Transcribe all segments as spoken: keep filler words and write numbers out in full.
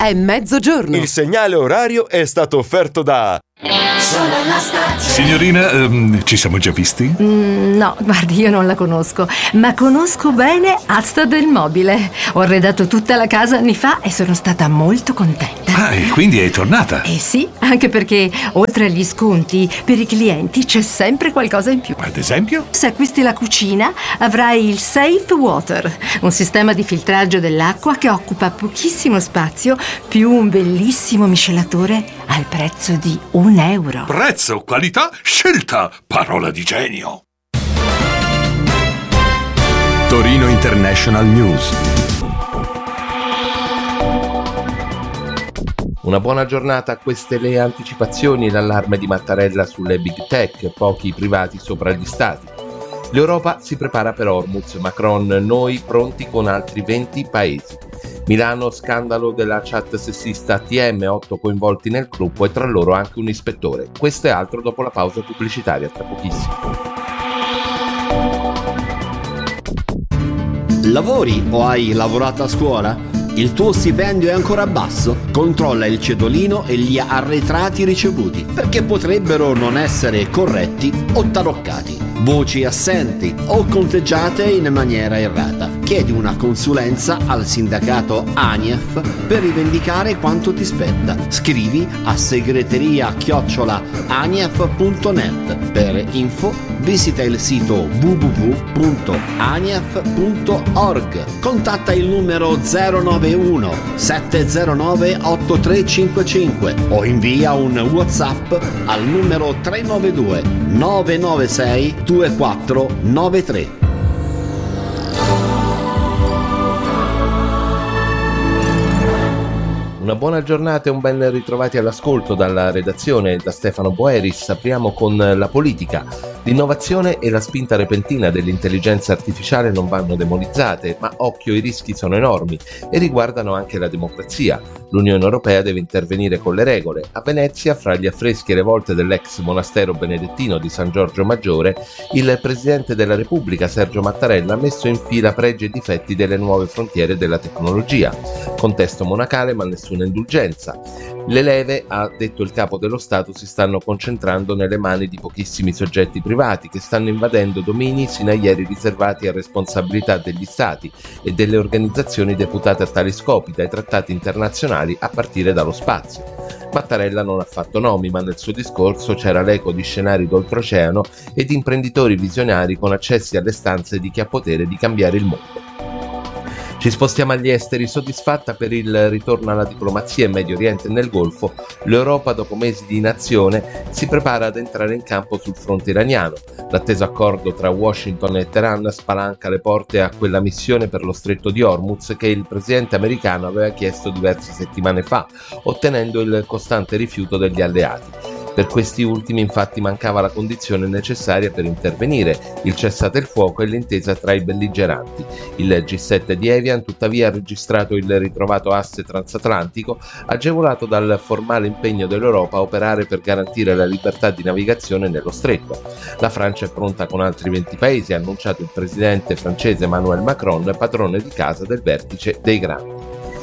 è mezzogiorno. Il segnale orario è stato offerto da... Solo la Star. Signorina, um, ci siamo già visti? Mm, no, guardi, io non la conosco, ma conosco bene Asta del Mobile. Ho arredato tutta la casa anni fa e sono stata molto contenta. Ah, e quindi è tornata? Eh sì, anche perché oltre agli sconti, per i clienti c'è sempre qualcosa in più. Ad esempio? Se acquisti la cucina, avrai il Safe Water, un sistema di filtraggio dell'acqua che occupa pochissimo spazio, più un bellissimo miscelatore al prezzo di un euro. Prezzo, qualità, scelta, parola di genio. Torino International News. Una buona giornata, queste le anticipazioni e l'allarme di Mattarella sulle big tech, pochi privati sopra gli stati. L'Europa si prepara per Hormuz, Macron, noi pronti con altri venti paesi. Milano, scandalo della chat sessista A T M, otto coinvolti nel gruppo e tra loro anche un ispettore. Questo e altro dopo la pausa pubblicitaria, tra pochissimo. Lavori o hai lavorato a scuola? Il tuo stipendio è ancora basso? Controlla il cedolino e gli arretrati ricevuti, perché potrebbero non essere corretti o taroccati. Voci assenti o conteggiate in maniera errata. Chiedi una consulenza al sindacato ANIEF per rivendicare quanto ti spetta. Scrivi a segreteria chiocciola anief punto net. Per info visita il sito w w w punto anief punto org. Contatta il numero zero nove uno sette zero nove otto tre cinque cinque o invia un WhatsApp al numero tre nove due nove nove sei due quattro nove tre. Una buona giornata e un ben ritrovati all'ascolto dalla redazione da Stefano Boeris. Apriamo con la politica. L'innovazione e la spinta repentina dell'intelligenza artificiale non vanno demonizzate, ma occhio, i rischi sono enormi e riguardano anche la democrazia. L'Unione Europea deve intervenire con le regole. A Venezia, fra gli affreschi e le volte dell'ex monastero benedettino di San Giorgio Maggiore, il Presidente della Repubblica Sergio Mattarella ha messo in fila pregi e difetti delle nuove frontiere della tecnologia. Contesto monacale ma nessuna indulgenza. Le leve, ha detto il capo dello Stato, si stanno concentrando nelle mani di pochissimi soggetti privati che stanno invadendo domini sino a ieri riservati a responsabilità degli Stati e delle organizzazioni deputate a tali scopi dai trattati internazionali a partire dallo spazio. Mattarella non ha fatto nomi, ma nel suo discorso c'era l'eco di scenari d'oltreoceano e di imprenditori visionari con accessi alle stanze di chi ha potere di cambiare il mondo. Ci spostiamo agli esteri. Soddisfatta per il ritorno alla diplomazia in Medio Oriente e nel Golfo, l'Europa, dopo mesi di inazione, si prepara ad entrare in campo sul fronte iraniano. L'atteso accordo tra Washington e Teheran spalanca le porte a quella missione per lo stretto di Hormuz che il presidente americano aveva chiesto diverse settimane fa, ottenendo il costante rifiuto degli alleati. Per questi ultimi infatti mancava la condizione necessaria per intervenire, il cessate il fuoco e l'intesa tra i belligeranti. Il G sette di Evian tuttavia ha registrato il ritrovato asse transatlantico, agevolato dal formale impegno dell'Europa a operare per garantire la libertà di navigazione nello stretto. La Francia è pronta con altri venti paesi, ha annunciato il presidente francese Emmanuel Macron, padrone di casa del vertice dei grandi.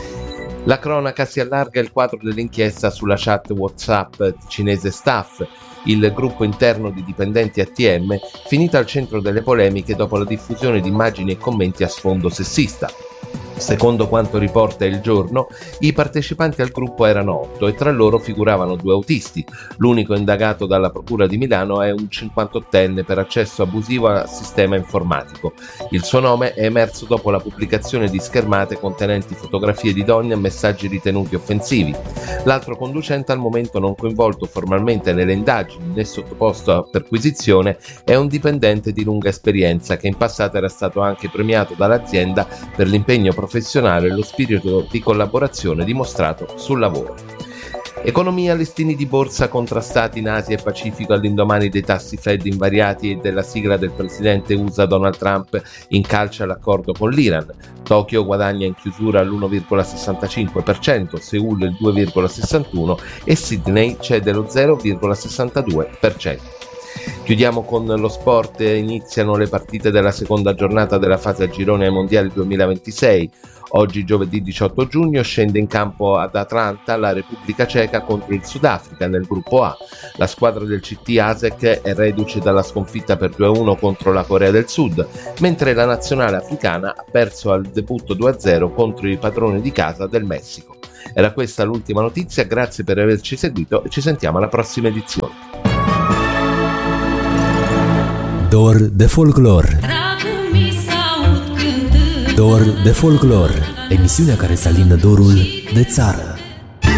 La cronaca si allarga il quadro dell'inchiesta sulla chat WhatsApp cinese Staff, il gruppo interno di dipendenti A T M, finita al centro delle polemiche dopo la diffusione di immagini e commenti a sfondo sessista. Secondo quanto riporta Il Giorno, i partecipanti al gruppo erano otto e tra loro figuravano due autisti. L'unico indagato dalla Procura di Milano è un cinquantottenne per accesso abusivo al sistema informatico. Il suo nome è emerso dopo la pubblicazione di schermate contenenti fotografie di donne e messaggi ritenuti offensivi. L'altro conducente, al momento non coinvolto formalmente nelle indagini né sottoposto a perquisizione, è un dipendente di lunga esperienza che in passato era stato anche premiato dall'azienda per l'impegno professionale professionale e lo spirito di collaborazione dimostrato sul lavoro. Economia, listini di borsa contrastati in Asia e Pacifico all'indomani dei tassi Fed invariati e della sigla del presidente U S A Donald Trump incalcia l'accordo con l'Iran. Tokyo guadagna in chiusura l'uno virgola sessantacinque per cento, Seul il due virgola sessantuno per cento e Sydney cede lo zero virgola sessantadue per cento. Chiudiamo con lo sport. Iniziano le partite della seconda giornata della fase a girone ai mondiali duemilaventisei. Oggi, giovedì diciotto giugno, scende in campo ad Atlanta la Repubblica Ceca contro il Sudafrica nel gruppo A. La squadra del C T Asec è reduce dalla sconfitta per due a uno contro la Corea del Sud, mentre la nazionale africana ha perso al debutto due a zero contro i padroni di casa del Messico. Era questa l'ultima notizia, grazie per averci seguito e ci sentiamo alla prossima edizione. Dor de folclor. Dor de folclor, emisiunea care să alină dorul de țară.